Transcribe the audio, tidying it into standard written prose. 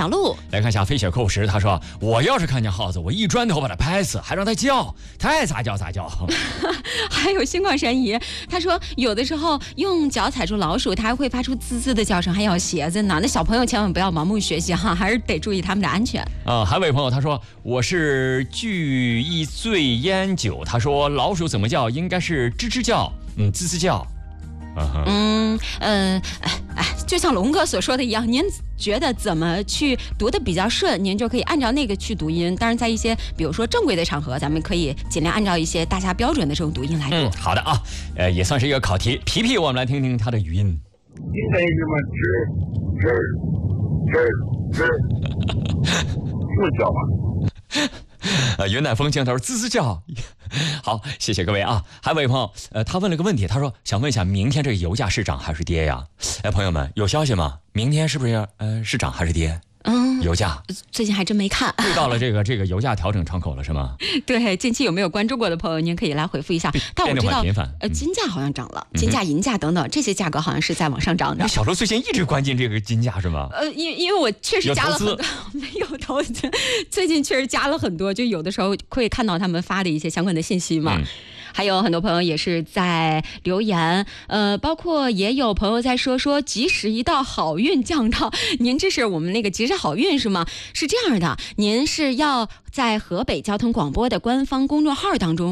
小鹿。 来看一下飞雪扣时，他说我要是看见耗子，我一砖头把它拍死，还让它叫，太撒娇撒娇。 还有星光神医，他说有的时候用脚踩住老鼠，它还会发出滋滋的叫声，还咬鞋子呢。那小朋友千万不要盲目学习哈，还是得注意他们的安全。 还有位朋友他说我是聚一醉烟酒，他说老鼠怎么叫应该是吱吱叫，吱吱叫。 就像龙哥所说的一样，您觉得怎么去读的比较顺，您就可以按照那个去读音。当然，在一些比如说正规的场合，咱们可以尽量按照一些大家标准的这种读音来读。 好的啊，也算是一个考题。皮皮，我们来听听他的语音。 应该这么吱，不叫吧？ 云南风情，他说滋滋叫。好，谢谢各位啊。还有位朋友，他问了个问题，他说想问一下，明天这个油价是涨还是跌呀？朋友们有消息吗？明天是不是是涨还是跌？油价最近还真没看。 遇到了这个油价调整窗口了是吗？ 对，近期有没有关注过的朋友，您可以来回复一下。但我知道，金价好像涨了，金价、银价等等这些价格好像是在往上涨的。 小周最近一直关心这个金价是吗？ 因为我确实加了很多，没有投资，最近确实加了很多，就有的时候会看到他们发的一些相关的信息嘛。还有很多朋友也是在留言，包括也有朋友在说吉时一到，好运降到。您这是我们那个吉时好运是吗？是这样的，您是要在河北交通广播的官方公众号当中